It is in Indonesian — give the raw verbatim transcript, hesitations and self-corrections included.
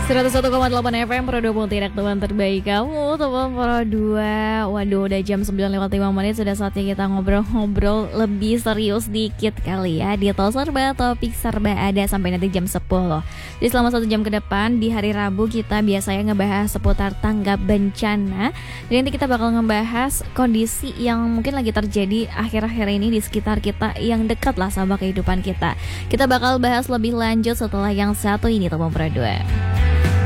seratus satu koma delapan F M Pro dua puluh tidak teman terbaik kamu teman Pro dua. Waduh udah jam sembilan lewat lima menit. Sudah saatnya kita ngobrol-ngobrol lebih serius dikit kali ya. Di Tol Serba, topik serba ada sampai nanti jam sepuluh. Jadi selama satu jam ke depan di hari Rabu kita biasanya ngebahas seputar tanggap bencana. Dan nanti kita bakal ngebahas kondisi yang mungkin lagi terjadi akhir-akhir ini di sekitar kita yang dekat lah sama kehidupan kita. Kita bakal bahas lebih lanjut setelah yang satu ini teman Pro dua.